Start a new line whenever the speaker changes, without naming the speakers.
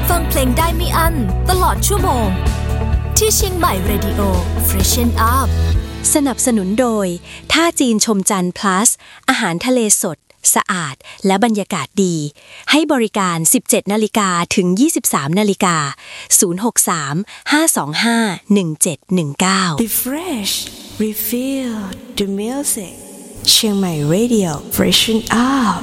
ฟังเพลงได้ไม่อั้นตลอดชั่วโมงที่เชียงใหม่ Radio Freshen Up
สนับสนุนโดยท่าจีนชมจันทร์ plus อาหารทะเลสดสะอาดและบรรยากาศดีให้บริการ 17:00 นถึง 23:00 น063-525-1719
Refresh Refill the music เชียงใหม่ Radio Freshen Up